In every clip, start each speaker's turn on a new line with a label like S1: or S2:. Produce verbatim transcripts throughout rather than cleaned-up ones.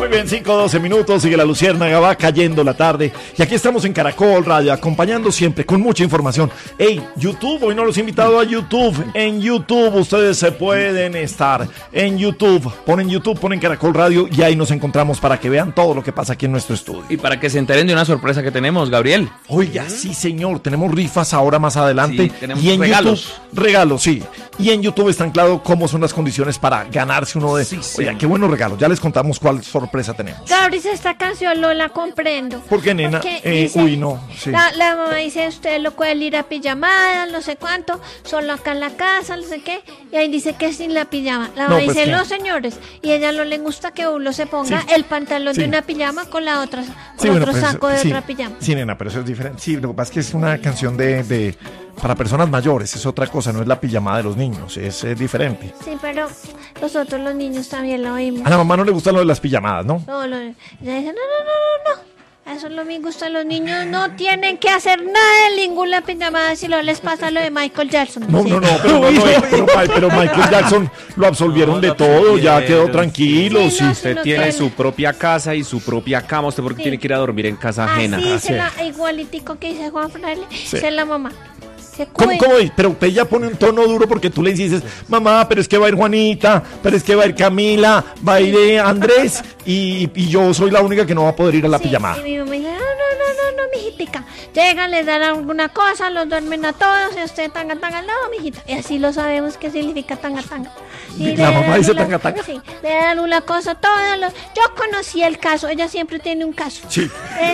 S1: Muy bien, cinco, doce minutos, sigue la luciérnaga, va cayendo la tarde. Y aquí estamos en Caracol Radio, acompañando siempre con mucha información. Hey, YouTube, hoy nos los he invitado a YouTube. En YouTube ustedes se pueden estar. En YouTube, ponen YouTube, ponen Caracol Radio y ahí nos encontramos para que vean todo lo que pasa aquí en nuestro estudio.
S2: Y para que se enteren de una sorpresa que tenemos, Gabriel.
S1: Oiga, sí señor, tenemos rifas ahora más adelante.
S2: Sí, tenemos
S1: y en
S2: regalos.
S1: YouTube, regalos, sí. Y en YouTube está anclado cómo son las condiciones para ganarse uno de esos.
S2: Sí,
S1: Oiga,
S2: sí.
S1: qué buenos regalos. Ya les contamos cuál sorpresa tenemos.
S3: Gabriel, esta canción no la comprendo.
S1: ¿Por qué, nena?
S3: Porque
S1: Eh,
S3: dice-
S1: uy, no. Sí.
S3: La, la mamá dice, usted lo puede ir a pijamada, no sé cuánto, solo acá en la casa, no sé qué. Y ahí dice que es sin la pijama. La mamá
S1: No, pues,
S3: dice,
S1: ¿qué?
S3: no, señores. Y a ella no le gusta que uno se ponga
S1: Sí.
S3: el pantalón
S1: Sí.
S3: de una pijama con la otra, con
S1: Sí, bueno,
S3: otro
S1: pero
S3: saco
S1: eso-
S3: de
S1: sí,
S3: otra pijama.
S1: Sí, nena, pero eso es diferente. Sí, lo que pasa es que es una canción de, de para personas mayores, es otra cosa, no es la pijamada de los niños, es, es diferente.
S3: Sí, pero nosotros los niños también lo oímos.
S1: A la mamá no le gusta lo de las pijamadas, ¿no?
S3: No, lo, ella dice, no, no, no, no, no. Eso no me gusta. Los niños no tienen que hacer nada de ninguna pijamada si no les pasa lo de Michael Jackson.
S1: No,
S3: Sí.
S1: no, no, pero, no, no, pero, pero Michael Jackson lo absolvieron de todo, ya quedó tranquilo.
S3: Sí,
S1: Sí,
S3: no,
S2: Usted
S3: no
S2: tiene
S3: tiene.
S2: su propia casa y su propia cama. ¿Usted por qué
S3: Sí.
S2: tiene que ir a dormir en casa ajena?
S3: Así
S1: Así
S3: se la,
S1: es.
S3: igualitico que dice Juan Fraile,
S1: Sí.
S3: esa es la mamá. Se
S1: ¿Cómo,
S3: cuida.
S1: cómo es? Pero usted ya pone un tono duro porque tú le dices, mamá, pero es que va a ir Juanita, pero es que va a ir Camila, va a ir eh, Andrés, y, y yo soy la única que no va a poder ir a la
S3: Sí,
S1: pijamada.
S3: y mi mamá dice, no, no, no, no, no, mijitica. Llegan, les dan alguna cosa, los duermen a todos, y usted tanga, tanga, no, mijita. Y así lo sabemos qué significa tanga, tanga. Y
S1: ¿La
S3: le
S1: mamá
S3: dan
S1: dice
S3: una-
S1: tanga, tanga?
S3: Sí, le dan una cosa, todos los... Yo conocí el caso, ella siempre tiene un caso.
S1: Sí.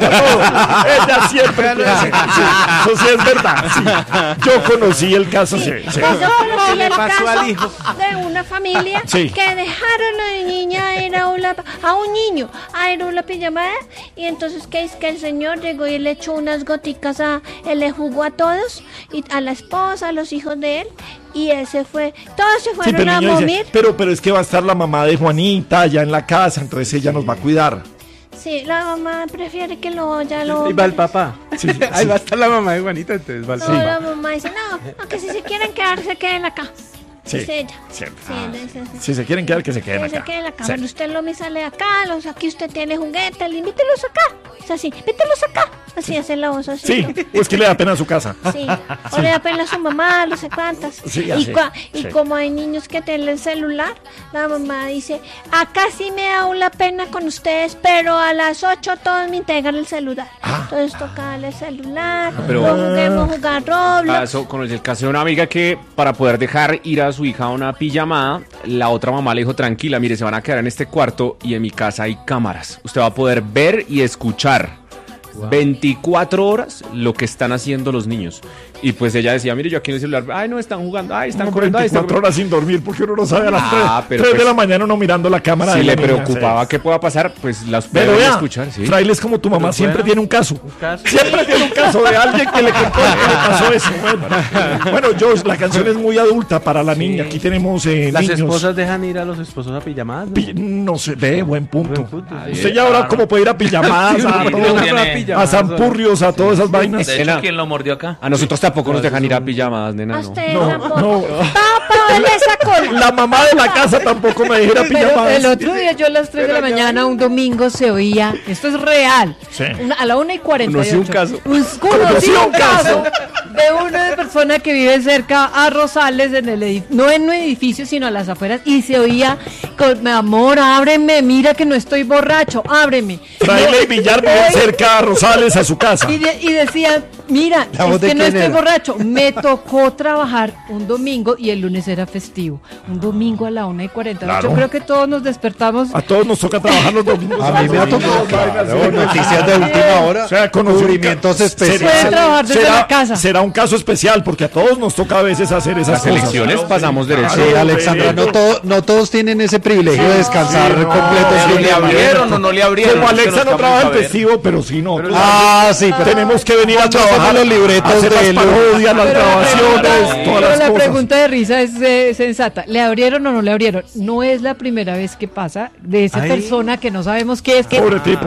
S3: Ella-
S1: Ella siempre tiene ese- sí, eso sí es verdad. Sí. Yo conocí el caso, sí. sí.
S3: Pues yo conocí el
S4: pasó al hijo?
S3: caso de una familia
S1: Sí.
S3: que dejaron a la niña a ir a, una, a un niño a ir a una pijamada, y entonces que es que el señor llegó y le echó unas goticas a, él le jugó a todos, y a la esposa, a los hijos de él, y él se fue, todos se
S1: Sí,
S3: fueron
S1: pero
S3: a
S1: el niño dice,
S3: momir.
S1: pero, pero es que va a estar la mamá de Juanita allá en la casa, entonces ella nos va a cuidar.
S3: Sí, la mamá prefiere que lo ya lo...
S4: Y va el papá.
S1: Sí,
S4: Ahí
S1: sí.
S4: va a estar la mamá de Juanita, entonces va el
S3: No,
S4: papá.
S3: la mamá dice, no, no, que si se quieren quedar, se queden acá.
S1: Sí,
S3: Dice ella.
S1: siempre.
S3: Sí, dice, sí.
S1: Si se quieren quedar, que se queden
S3: Que se
S1: acá.
S3: queden acá.
S1: Sí.
S3: Bueno, usted lo me sale de acá, los, aquí usted tiene juguetes, invítelos acá. Es así, invítelos acá. Así hace la voz así.
S1: Sí,
S3: ¿no?
S1: o es que le da pena a su casa.
S3: Sí, o le da pena a su mamá, no sé cuántas.
S1: Sí,
S3: y
S1: así,
S3: cua- y
S1: sí.
S3: como hay niños que tienen el celular, la mamá dice, acá sí me da una pena con ustedes, pero a las ocho todos me entregan el celular.
S1: Ah.
S3: Entonces toca darle el celular,
S2: Pero-
S3: no juguemos a jugar Roblox.
S2: Ah, eso, con el caso de una amiga que para poder dejar ir a su hija a una pijamada, la otra mamá le dijo, tranquila, mire, se van a quedar en este cuarto y en mi casa hay cámaras. Usted va a poder ver y escuchar veinticuatro horas lo que están haciendo los niños. Y pues ella decía, mire, yo aquí en el celular, ay, no, están jugando, ay, están
S1: Como
S2: corriendo, ay, están
S1: veinticuatro horas sin dormir porque uno no sabe a las
S2: Ah, pero
S1: tres de
S2: pues,
S1: la mañana uno mirando la cámara.
S2: Si
S1: de
S2: le
S1: la niña,
S2: preocupaba
S1: sí.
S2: qué pueda pasar, pues las
S1: Pero
S2: puede
S1: vea,
S2: escuchar, sí.
S1: Fraile es como tu mamá,
S4: Pero
S1: siempre
S4: bueno,
S1: tiene un caso.
S4: caso.
S1: Siempre tiene un caso de alguien que le contó que le pasó eso. Bueno, bueno, George, la canción es muy adulta para la niña. Aquí tenemos eh,
S4: Las
S1: niños.
S4: esposas dejan ir a los esposos a pijamadas, ¿no?
S1: Pi- No sé, ve, buen punto.
S4: Buen punto, sí.
S1: Usted ya ahora como puede ir a pijamadas, a,
S4: Sí,
S1: todo,
S4: tiene-
S1: a Zampurrios, a todas esas vainas.
S2: De hecho, ¿quién
S5: lo mordió acá?
S2: A nosotros tampoco nos dejan ir a pijamadas, nena,
S3: A
S2: no.
S3: usted
S1: No,
S3: tampoco.
S1: no.
S3: Tápale esa cola.
S1: La mamá de la casa tampoco me dijera
S6: Pero
S1: pijamadas.
S6: el otro día yo a las tres de la mañana, un domingo, se oía, esto es real,
S1: Sí.
S6: una- a la una y cuarenta y ocho.
S2: Conocí un caso.
S6: Pues,
S1: Conocí
S6: conocí
S1: un
S6: un caso de una persona que vive cerca a Rosales, en el edif- no en un edificio, sino a las afueras, y se oía, con, mi amor, ábreme, mira que no estoy borracho, ábreme.
S1: Fraile y Villar viven
S6: Hoy-
S1: cerca a Rosales, a su casa.
S6: Y, de- y decía, mira,
S4: ¿La voz
S6: es
S4: de
S6: que no
S4: quién
S6: estoy
S4: era?
S6: borracho. Me tocó trabajar un domingo y el lunes era festivo. Un domingo a la una y cuarenta.
S1: Claro.
S6: Yo creo que todos nos despertamos.
S1: A todos nos toca trabajar los domingos.
S7: A mí me ha tocado, claro, noticias de última hora,
S1: O sea, conocí un
S7: cubrimientos
S1: ca-
S7: especiales.
S6: Pueden trabajar desde
S1: será,
S6: la casa.
S1: será un caso especial porque a todos nos toca a veces hacer esas
S2: Las
S1: cosas.
S2: elecciones pasamos derecho.
S7: Sí, Alexandra, no, todo- no todos tienen ese privilegio de descansar
S1: Sí, no,
S7: completos.
S5: ¿Pero
S7: y
S5: le abrieron o no le abrieron?
S1: Como
S5: Es que
S1: Alexa
S5: nos
S1: no trabaja en
S5: vamos a ver.
S1: festivo, pero sí no.
S7: Ah, sí, pero
S1: Tenemos que venir a
S7: Cuando
S1: trabajar
S7: hacemos los libretos
S1: hacer
S7: de
S1: las
S7: Lu-
S1: parodias, las
S6: Pero la
S1: grabaciones,
S6: pregunta-
S1: todas
S6: pero
S1: las
S6: la
S1: cosas.
S6: pregunta de risa es eh, sensata. ¿Le abrieron o no le abrieron? No es la primera vez que pasa de esa
S4: Ay.
S6: persona que no sabemos qué es. Que,
S1: Pobre tipo.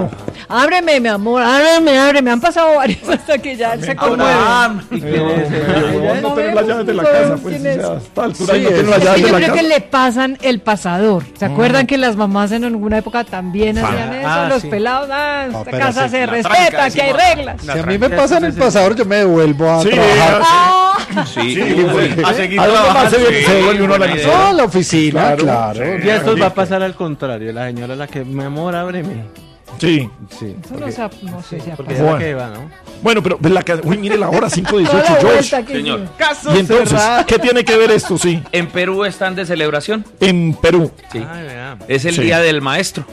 S6: ábreme, mi amor, ábreme, ábreme. Han pasado varios hasta que ya él se conmueve.
S4: ¿Y quién es ese?
S1: No, no tener las llaves de la casa, pues, o
S6: ¿Quién es?
S1: sea, a esta altura
S7: Sí,
S1: no tener
S7: es-
S1: las
S6: Es
S1: llaves
S6: que
S1: de
S6: yo
S1: la
S6: creo que
S1: casa.
S6: le pasan el pasador. ¿Se acuerdan que las mamás en alguna época también hacían eso?
S4: Ah,
S6: Los
S4: sí.
S6: pelados, ah,
S7: No,
S6: esta
S7: pero
S6: casa
S7: sí,
S6: se
S5: la
S6: respeta,
S5: tranca
S6: que hay
S5: encima.
S6: reglas.
S7: Si a mí me pasan el pasador, yo me devuelvo a
S1: Sí,
S7: trabajar.
S6: Ah,
S5: Sí,
S1: porque-
S5: a seguir
S1: ¿A dónde más se
S5: trabajando.
S1: se devuelve uno a la
S5: Sí.
S1: emisora?
S7: No, a la oficina, claro.
S4: Y a estos va a pasar al contrario. La señora la que, mi amor, ábreme.
S1: Sí.
S4: Sí.
S6: eso no, se ha- no sé si ha
S4: Porque
S6: pasado.
S4: es la
S1: Bueno.
S4: que va, ¿no?
S1: Bueno, pero ven la ca- uy, mire la hora, cinco
S6: Toda
S1: dieciocho,
S6: la
S1: George.
S6: vuelta que
S5: Señor.
S6: dio.
S4: Caso
S1: Y entonces,
S4: cerrado.
S1: ¿qué tiene que ver esto? Sí,
S5: En Perú están de celebración.
S1: en Perú.
S5: Sí.
S4: Ay, vea.
S5: Es el
S1: Sí.
S5: día del maestro,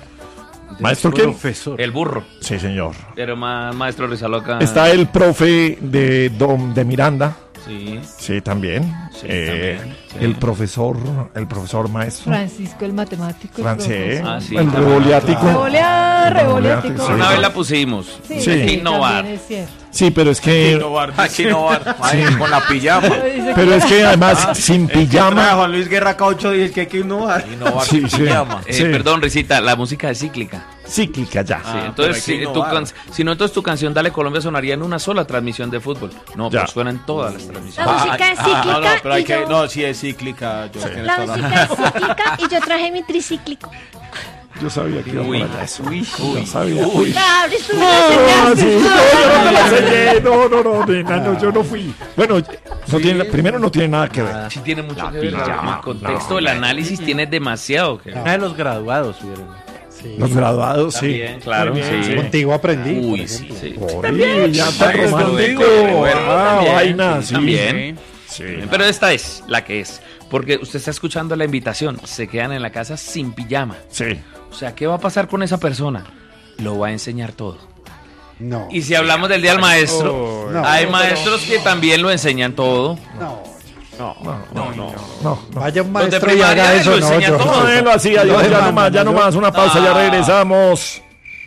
S1: ¿Maestro quién?
S4: Profesor.
S5: el burro.
S1: Sí, señor.
S5: Pero más maestro Rizaloca.
S1: Está el profe de, Dom, de Miranda.
S5: Sí.
S1: Sí, también.
S5: Sí,
S1: Eh,
S5: también, sí.
S1: El profesor, el profesor maestro.
S6: Francisco, el matemático. el
S1: Francés.
S6: profesor.
S5: Ah, sí,
S1: el
S5: también.
S1: revoliático.
S6: Revolear, revoleático.
S1: Sí.
S5: Una vez la pusimos.
S6: Sí,
S1: Sí.
S6: sí,
S5: Innovar.
S6: también es cierto.
S1: Sí, pero es que.
S5: Aquí no va. Con la pijama.
S6: Dice
S1: Pero
S6: que-
S1: es que además, sin pijama.
S4: Juan Luis Guerra Caucho dice que hay que innovar.
S1: Sí, sí.
S5: Eh,
S1: Sí.
S5: Perdón, Risita, la música es cíclica.
S1: Cíclica ya.
S5: Sí, entonces, si, tu can- si no, entonces tu canción Dale Colombia sonaría en una sola transmisión de fútbol. No,
S1: Ya.
S5: pero suena en todas las
S3: La
S5: transmisiones.
S3: música es cíclica.
S8: No, no, pero hay
S3: y
S8: que.
S3: yo-
S8: No, sí es cíclica. Yo tienes
S3: La
S8: toda
S3: música es cíclica y yo traje mi tricíclico.
S1: Yo sabía que iba
S5: Uy,
S1: por allá eso.
S5: uy,
S1: Yo
S5: uy,
S1: sabía.
S5: uy.
S3: Ah, abres tú,
S1: No,
S3: no,
S1: sí, no, yo no te la enseñé. No, no, no, nena, no, yo no fui. Bueno, no tiene, primero no tiene nada que ver.
S5: Sí tiene mucho
S1: La
S5: que ver.
S1: pijama,
S5: El contexto
S1: no,
S5: del análisis tiene demasiado que ver.
S4: Una de los graduados hubieron.
S1: Los graduados, sí.
S5: También, claro, sí.
S7: Contigo aprendí. por
S5: Uy, sí,
S7: ejemplo.
S5: sí.
S1: Oye, ya tan
S5: Maestro,
S1: romántico.
S5: recuerdo
S1: Ah,
S5: también,
S1: vaina,
S5: sí,
S1: sí.
S5: también.
S1: Sí.
S5: Pero esta es la que es. Porque usted está escuchando la invitación. Se quedan en la casa sin pijama.
S1: Sí.
S5: O sea, ¿qué va a pasar con esa persona? Lo va a enseñar todo.
S7: No.
S5: Y si hablamos del día del maestro,
S7: No.
S5: hay maestros que también lo enseñan todo.
S7: No.
S1: No, no, no. no.
S7: Vaya un
S5: Los de
S7: maestro y
S5: primaria
S7: haga
S5: lo
S7: eso, no.
S5: enseñan
S7: Yo,
S5: todo.
S1: No, él lo hacía,
S7: No
S1: Dios, ya
S7: demanda,
S1: no más, ya no
S7: yo-
S1: más, una pausa, ya
S5: Ah.
S1: regresamos.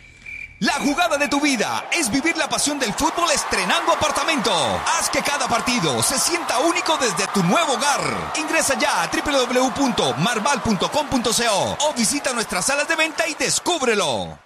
S9: La jugada de tu vida es vivir la pasión del fútbol estrenando apartamento. Haz que cada partido se sienta único desde tu nuevo hogar. Ingresa ya a doble u doble u doble u punto marval punto com punto co o visita nuestras salas de venta y descúbrelo.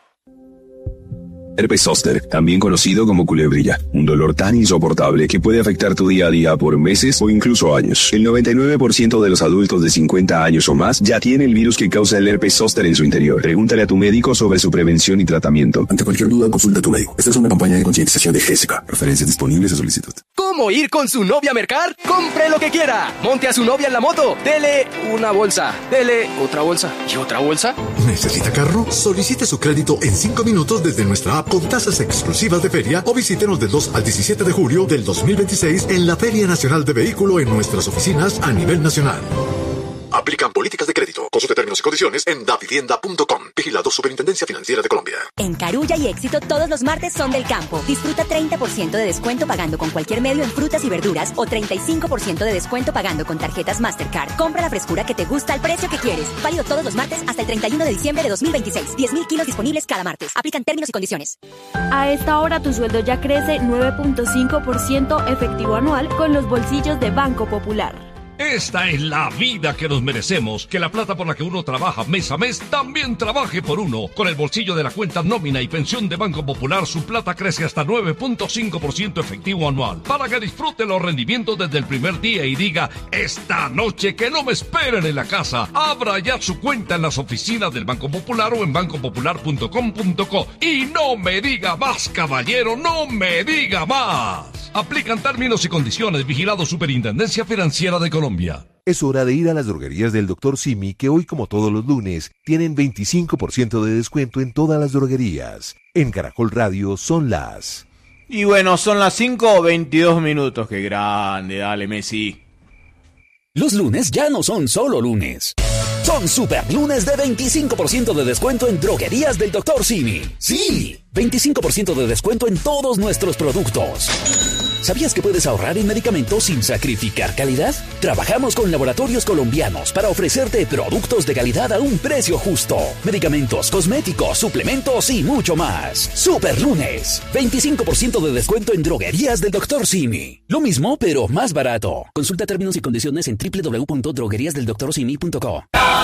S10: Herpes zóster, también conocido como culebrilla, un dolor tan insoportable que puede afectar tu día a día por meses o incluso años. El noventa y nueve por ciento de los adultos de cincuenta años o más ya tiene el virus que causa el herpes zóster en su interior. Pregúntale a tu médico sobre su prevención y tratamiento.
S11: Ante cualquier duda, consulta a tu médico. Esta es una campaña de concientización de Jessica. Referencias disponibles a solicitud.
S12: ¿Cómo ir con su novia a mercar? ¡Compre lo que quiera! Monte a su novia en la moto. Dele una bolsa. Dele otra bolsa. ¿Y otra bolsa?
S11: ¿Necesita carro? Solicite su crédito en cinco minutos desde nuestra app con tasas exclusivas de feria o visítenos del dos al diecisiete de julio del dos mil veintiséis en la Feria Nacional de Vehículo en nuestras oficinas a nivel nacional. Aplican políticas de crédito. Consulte términos y condiciones en davivienda punto com. Vigilado Superintendencia Financiera de Colombia.
S13: En Carulla y Éxito todos los martes son del campo. Disfruta treinta por ciento de descuento pagando con cualquier medio en frutas y verduras o treinta y cinco por ciento de descuento pagando con tarjetas Mastercard. Compra la frescura que te gusta al precio que quieres. Válido todos los martes hasta el treinta y uno de diciembre de dos mil veintiséis. diez mil kilos disponibles cada martes. Aplican términos y condiciones.
S14: A esta hora tu sueldo ya crece nueve punto cinco por ciento efectivo anual con los bolsillos de Banco Popular.
S15: Esta es la vida que nos merecemos, que la plata por la que uno trabaja mes a mes también trabaje por uno. Con el bolsillo de la cuenta nómina y pensión de Banco Popular, su plata crece hasta nueve punto cinco por ciento efectivo anual. Para que disfrute los rendimientos desde el primer día y diga, esta noche que no me esperen en la casa. Abra ya su cuenta en las oficinas del Banco Popular o en banco popular punto com punto co. Y no me diga más, caballero, no me diga más. Aplican términos y condiciones. Vigilado Superintendencia Financiera de Colombia.
S16: Es hora de ir a las droguerías del doctor Simi, que hoy, como todos los lunes, tienen veinticinco por ciento de descuento en todas las droguerías. En Caracol Radio son las...
S8: Y bueno, son las cinco o veintidós minutos. Qué grande, dale, Messi.
S12: Los lunes ya no son solo lunes. Son super lunes de veinticinco por ciento de descuento en droguerías del doctor Simi. ¡Sí! veinticinco por ciento de descuento en todos nuestros productos. ¿Sabías que puedes ahorrar en medicamentos sin sacrificar calidad? Trabajamos con laboratorios colombianos para ofrecerte productos de calidad a un precio justo. Medicamentos, cosméticos, suplementos y mucho más. Super lunes. veinticinco por ciento de descuento en droguerías del doctor Simi. Lo mismo, pero más barato. Consulta términos y condiciones en doble u doble u doble u punto droguerías del doctor simi punto co.